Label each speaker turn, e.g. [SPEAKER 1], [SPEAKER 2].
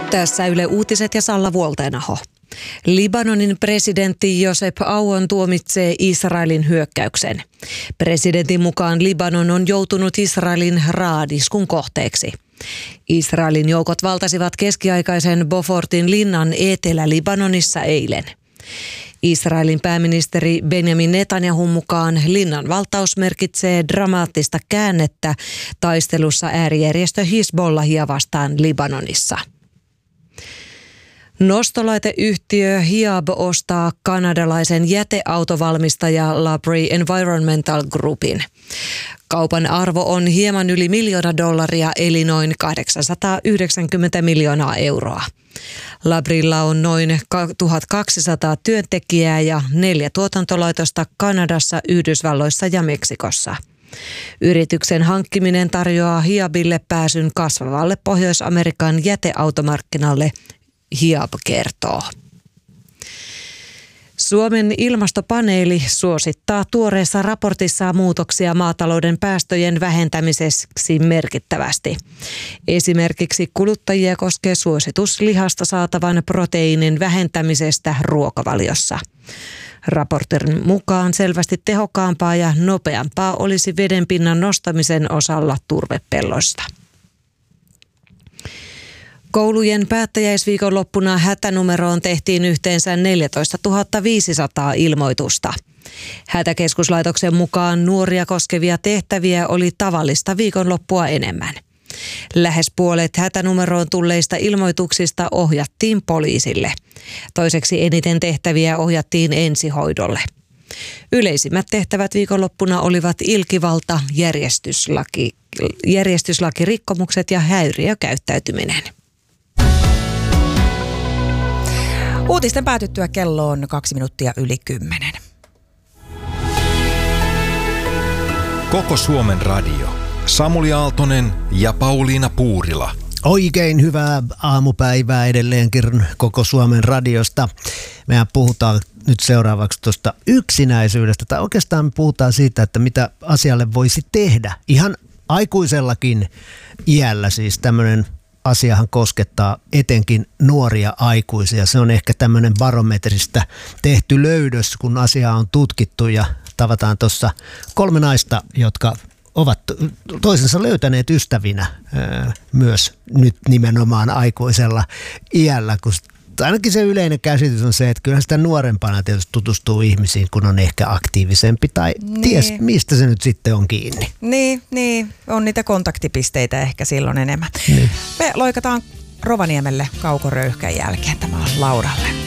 [SPEAKER 1] Tässä Yle Uutiset ja Salla Vuolteenaho. Libanonin presidentti Josep Aoun tuomitsee Israelin hyökkäyksen. Presidentin mukaan Libanon on joutunut Israelin raadiskun kohteeksi. Israelin joukot valtasivat keskiaikaisen Beaufortin linnan Etelä-Libanonissa eilen. Israelin pääministeri Benjamin Netanyahun mukaan linnan valtaus merkitsee dramaattista käännettä taistelussa äärijärjestö Hizbollahia vastaan Libanonissa. Nostolaiteyhtiö Hiab ostaa kanadalaisen jäteautovalmistaja Labrie Environmental Groupin. Kaupan arvo on hieman yli $1 miljoonaa eli noin 890 miljoonaa euroa. Labrilla on noin 1200 työntekijää ja 4 tuotantolaitosta Kanadassa, Yhdysvalloissa ja Meksikossa. Yrityksen hankkiminen tarjoaa Hiabille pääsyn kasvavalle Pohjois-Amerikan jäteautomarkkinalle, Hiab kertoo. Suomen ilmastopaneeli suosittaa tuoreessa raportissaan muutoksia maatalouden päästöjen vähentämiseksi merkittävästi. Esimerkiksi kuluttajia koskee suositus lihasta saatavan proteiinin vähentämisestä ruokavaliossa. Raportin mukaan selvästi tehokkaampaa ja nopeampaa olisi vedenpinnan nostamisen osalla turvepelloista. Koulujen päättäjäisviikonloppuna hätänumeroon tehtiin yhteensä 14 500 ilmoitusta. Hätäkeskuslaitoksen mukaan nuoria koskevia tehtäviä oli tavallista viikonloppua enemmän. Lähes puolet hätänumeroon tulleista ilmoituksista ohjattiin poliisille. Toiseksi eniten tehtäviä ohjattiin ensihoidolle. Yleisimmät tehtävät viikonloppuna olivat ilkivalta, järjestyslakirikkomukset ja häiriökäyttäytyminen.
[SPEAKER 2] Uutisten päätyttyä kello on 2 minuuttia yli 10.
[SPEAKER 3] Koko Suomen radio. Samuli Aaltonen ja Pauliina Puurila.
[SPEAKER 4] Oikein hyvää aamupäivää edelleenkin Koko Suomen radiosta. Mehän puhutaan nyt seuraavaksi tuosta yksinäisyydestä, tai oikeastaan me puhutaan siitä, että mitä asialle voisi tehdä. Ihan aikuisellakin iällä siis tämmöinen asiahan koskettaa etenkin nuoria aikuisia. Se on ehkä tämmöinen barometristä tehty löydös, kun asiaa on tutkittu ja tavataan tuossa 3 naista, jotka ovat toisensa löytäneet ystävinä myös nyt nimenomaan aikuisella iällä, kun ainakin se yleinen käsitys on se, että kyllä sitä nuorempana tietysti tutustuu ihmisiin, kun on ehkä aktiivisempi tai ties mistä se nyt sitten on kiinni.
[SPEAKER 2] Niin. On niitä kontaktipisteitä ehkä silloin enemmän. Niin. Me loikataan Rovaniemelle Kauko Röyhkän jälkeen. Tämä on Lauralle.